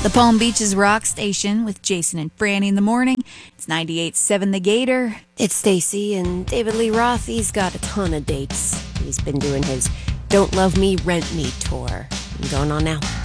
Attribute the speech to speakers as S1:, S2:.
S1: The Palm Beaches Rock Station with Jason and Franny in the morning. It's 98.7 The Gator.
S2: It's Stacy, and David Lee Roth, he's got a ton of dates. He's been doing his Don't Love Me, Rent Me tour. Going on now.